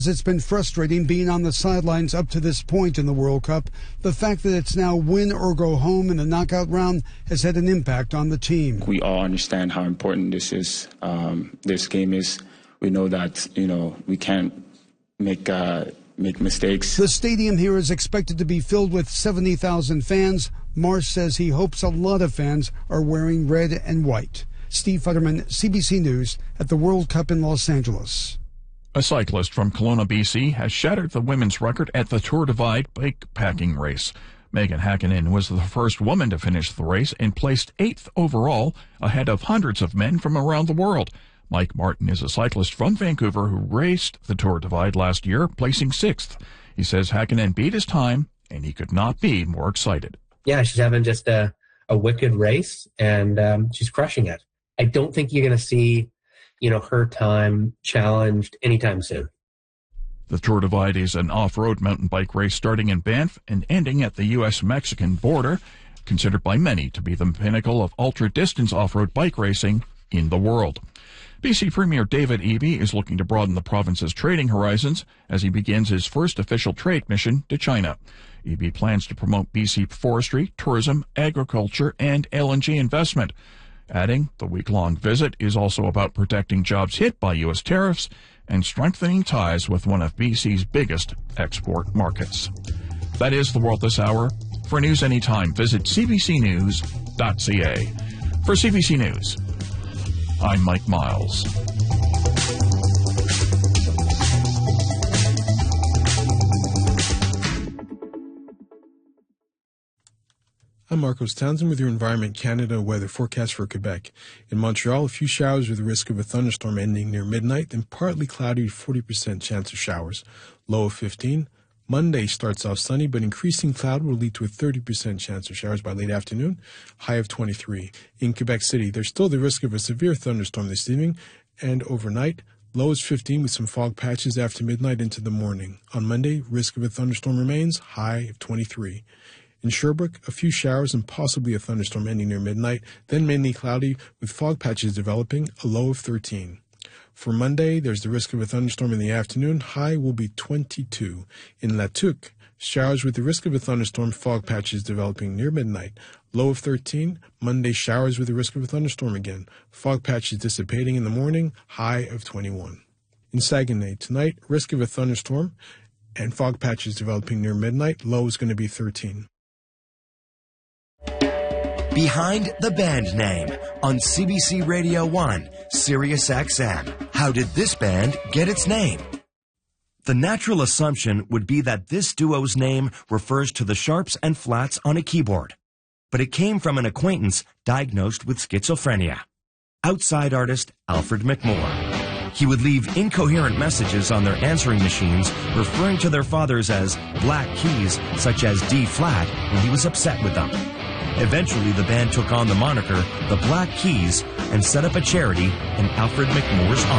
It's been frustrating being on the sidelines up to this point in the World Cup. The fact that it's now win or go home in the knockout round has had an impact on the team. We all understand how important this is. This game is. We know that, we can't make mistakes. The stadium here is expected to be filled with 70,000 fans. Marsh says he hopes a lot of fans are wearing red and white. Steve Futterman, CBC News, at the World Cup in Los Angeles. A cyclist from Kelowna, BC, has shattered the women's record at the Tour Divide bike packing race. Megan Hakkinen was the first woman to finish the race and placed 8th overall, ahead of hundreds of men from around the world. Mike Martin is a cyclist from Vancouver who raced the Tour Divide last year, placing 6th. He says Hakkinen beat his time, and he could not be more excited. Yeah, she's having just a wicked race, and she's crushing it. I don't think you're going to see her time challenged anytime soon. The Tour Divide is an off-road mountain bike race starting in Banff and ending at the U.S.-Mexican border, considered by many to be the pinnacle of ultra-distance off-road bike racing in the world. BC Premier David Eby is looking to broaden the province's trading horizons as he begins his first official trade mission to China. Eby plans to promote BC forestry, tourism, agriculture, and LNG investment. Adding, the week-long visit is also about protecting jobs hit by U.S. tariffs and strengthening ties with one of BC's biggest export markets. That is the world this hour. For news anytime, visit cbcnews.ca. For CBC News, I'm Mike Miles. I'm Marcos Townsend with your Environment Canada weather forecast for Quebec. In Montreal, a few showers with the risk of a thunderstorm ending near midnight, then partly cloudy, 40% chance of showers. Low of 15. Monday starts off sunny, but increasing cloud will lead to a 30% chance of showers by late afternoon. High of 23. In Quebec City, there's still the risk of a severe thunderstorm this evening and overnight. Low is 15 with some fog patches after midnight into the morning. On Monday, risk of a thunderstorm remains. High of 23. In Sherbrooke, a few showers and possibly a thunderstorm ending near midnight, then mainly cloudy with fog patches developing, a low of 13. For Monday, there's the risk of a thunderstorm in the afternoon. High will be 22. In La Tuque, showers with the risk of a thunderstorm, fog patches developing near midnight. Low of 13. Monday, showers with the risk of a thunderstorm again. Fog patches dissipating in the morning. High of 21. In Saguenay, tonight, risk of a thunderstorm and fog patches developing near midnight. Low is going to be 13. Behind the Band Name on CBC Radio 1, Sirius XM. How did this band get its name? The natural assumption would be that this duo's name refers to the sharps and flats on a keyboard. But it came from an acquaintance diagnosed with schizophrenia. Outside artist Alfred McMore. He would leave incoherent messages on their answering machines referring to their fathers as black keys such as D flat when he was upset with them. Eventually, the band took on the moniker The Black Keys and set up a charity in Alfred McMore's honor.